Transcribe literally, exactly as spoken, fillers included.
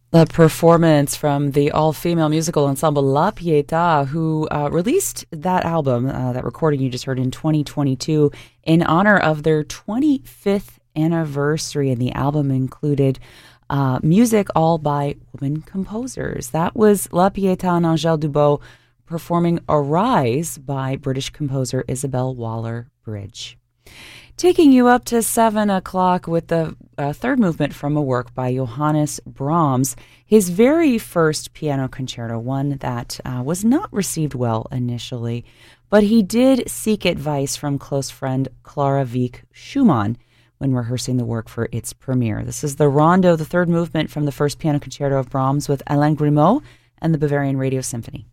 A performance from the all-female musical ensemble La Pietà, who uh, released that album, uh, that recording you just heard, in twenty twenty-two in honor of their twenty-fifth anniversary, and the album included uh, music all by women composers. That was La Pietà and Angèle Dubot performing Arise by British composer Isabel Waller-Bridge. Taking you up to seven o'clock with the uh, third movement from a work by Johannes Brahms, his very first piano concerto, one that uh, was not received well initially, but he did seek advice from close friend Clara Wieck Schumann when rehearsing the work for its premiere. This is the Rondo, the third movement from the first piano concerto of Brahms with Alain Grimaud and the Bavarian Radio Symphony.